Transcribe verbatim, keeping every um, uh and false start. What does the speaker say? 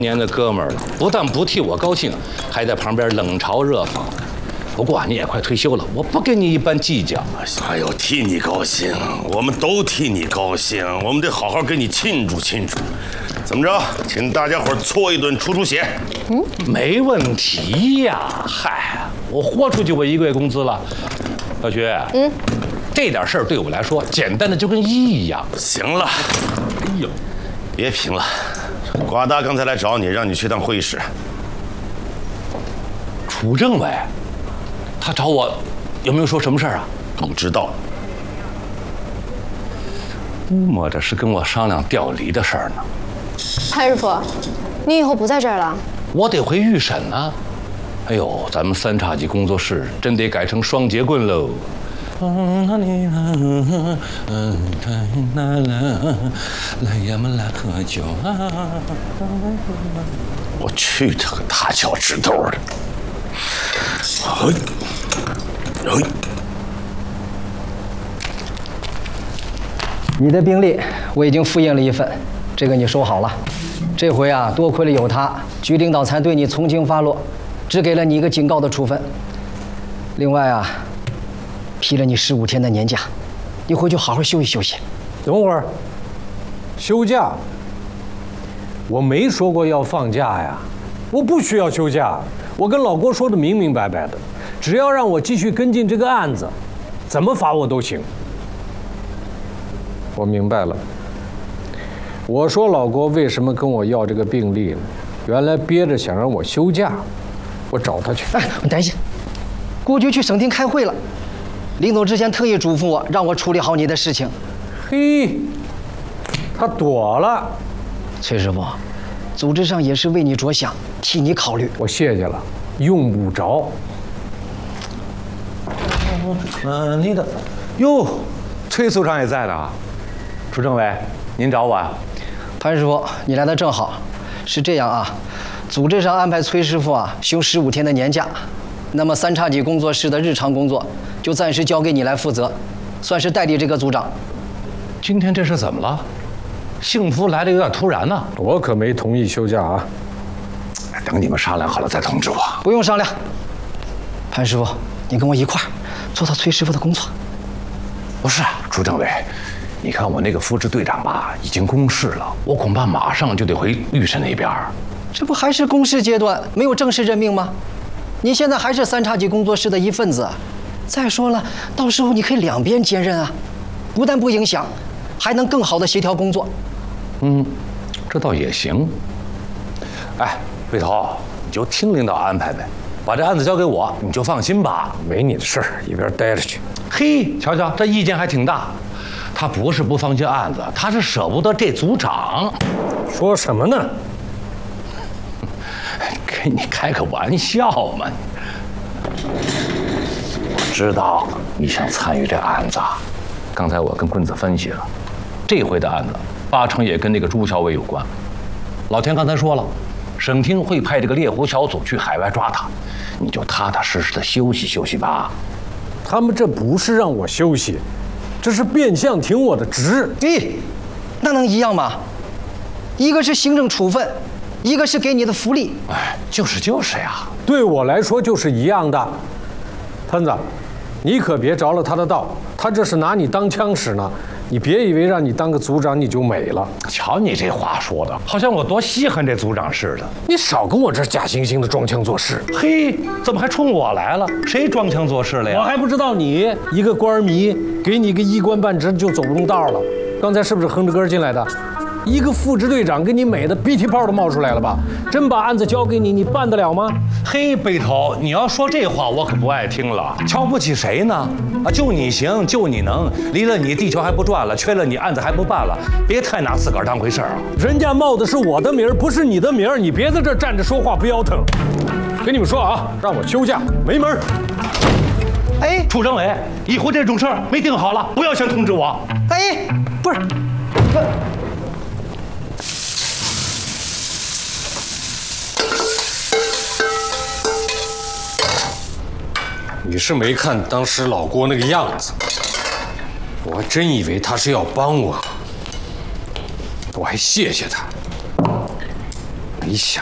年的哥们儿了，不但不替我高兴，还在旁边冷嘲热讽。不过你也快退休了，我不跟你一般计较。 哎呦，替你高兴，我们都替你高兴，我们得好好给你庆祝庆祝。怎么着，请大家伙搓一顿出出血？ 嗯，没问题呀。嗨，我豁出去我一个月工资了。小徐，嗯，这点事儿对我来说简单的就跟一一样。 行了，哎呦，别贫了。瓜大刚才来找你，让你去趟会议室。 楚政委，他找我，有没有说什么事儿啊？ 不知道。 估摸着是跟我商量调离的事儿呢。 潘师傅，你以后不在这儿了？ 我得回预审呢。哎呦，咱们三叉戟工作室真得改成双节棍喽。来呀嘛来喝酒啊！ 我去他个大脚趾头的！哎，哎， 你的病历我已经复印了一份，这个你收好了。这回啊，多亏了有他，局领导才对你从轻发落，只给了你一个警告的处分。另外啊，批了你十五天的年假，你回去好好休息休息。 等会儿，休假？我没说过要放假呀，我不需要休假。我跟老郭说的明明白白的，只要让我继续跟进这个案子，怎么罚我都行。我明白了。我说老郭为什么跟我要这个病历呢？原来憋着想让我休假，我找他去。 哎，你等一下，郭局去省厅开会了，临走之前特意嘱咐我，让我处理好你的事情。 嘿，他躲了。 崔师傅，组织上也是为你着想，替你考虑。 我谢谢了，用不着。 嗯，你的，哟，崔组长也在呢。楚政委，您找我啊？ 潘师傅，你来的正好。是这样啊，组织上安排崔师傅啊休十五天的年假，那么三叉戟工作室的日常工作就暂时交给你来负责，算是代理这个组长。 今天这是怎么了？幸福来的有点突然呢。 我可没同意休假啊。 等你们商量好了再通知我。 不用商量。潘师傅，你跟我一块儿做到崔师傅的工作。 不是，楚政委，你看我那个副支队长吧，已经公示了，我恐怕马上就得回预审那边。 这不还是公示阶段，没有正式任命吗？你现在还是三叉戟工作室的一份子。再说了，到时候你可以两边兼任啊，不但不影响，还能更好的协调工作。 嗯，这倒也行。哎，魏头，你就听领导安排呗，把这案子交给我，你就放心吧。 没你的事儿，一边待着去。 嘿，瞧瞧，这意见还挺大。他不是不放心案子，他是舍不得这组长。 说什么呢？ 跟你开个玩笑嘛。我知道你想参与这案子，刚才我跟棍子分析了，这回的案子八成也跟那个朱小伟有关。老田刚才说了，省厅会派这个猎狐小组去海外抓他，你就踏踏实实的休息休息吧。 他们这不是让我休息，这是变相停我的职。 咦，那能一样吗？一个是行政处分，一个是给你的福利。 哎，就是就是呀， 对我来说就是一样的。摊子，你可别着了他的道，他这是拿你当枪使呢。你别以为让你当个组长你就美了。 瞧你这话说的，好像我多稀罕这组长似的。 你少跟我这假惺惺的装腔作势。 嘿，怎么还冲我来了？谁装腔作势了呀？ 我还不知道你一个官迷，给你个一官半职就走不动道了。刚才是不是哼着歌进来的？一个副支队长给你美的鼻涕泡都冒出来了吧？真把案子交给你，你办得了吗？ 嘿，背头，你要说这话我可不爱听了。瞧不起谁呢？啊，就你行，就你能，离了你地球还不转了，缺了你案子还不办了，别太拿自个儿当回事儿啊！ 人家冒的是我的名儿，不是你的名儿，你别在这站着说话不腰疼。跟你们说啊，让我休假没门儿。 哎， 楚政委，以后这种事儿没定好了，不要先通知我。 哎，不是，不。 你是没看当时老郭那个样子，我还真以为他是要帮我，我还谢谢他。 哎想。